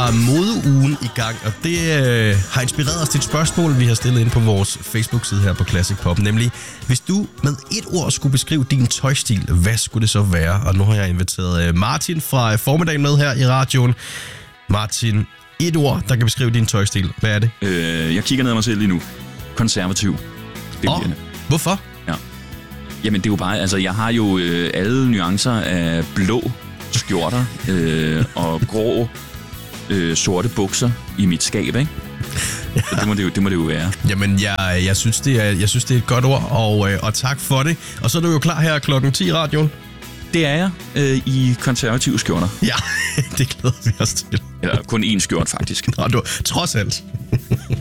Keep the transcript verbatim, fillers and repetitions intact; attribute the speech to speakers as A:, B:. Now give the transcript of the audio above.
A: er modeugen i gang, og det øh, har inspireret os til et spørgsmål, vi har stillet ind på vores Facebook-side her på Classic Pop, nemlig, hvis du med et ord skulle beskrive din tøjstil, hvad skulle det så være? Og nu har jeg inviteret øh, Martin fra formiddagen med her i radioen. Martin, et ord, der kan beskrive din tøjstil. Hvad er det?
B: Øh, jeg kigger ned ad mig selv lige nu. Konservativ.
A: Åh, hvorfor?
B: Ja. Jamen, det er jo bare... Altså, jeg har jo øh, alle nuancer af blå skjorter øh, og grå, øh, sorte bukser i mit skab, ikke? Ja. Så det må det, jo, det må det jo være.
A: Jamen, jeg, jeg, synes, det er, jeg synes, det er et godt ord, og, øh, og tak for det. Og så er du jo klar her klokken ti i radioen.
B: Det er jeg øh, i konservative skjorter.
A: Ja, det glæder vi os til.
B: Eller kun én skjort, faktisk.
A: Nå, du, trods alt.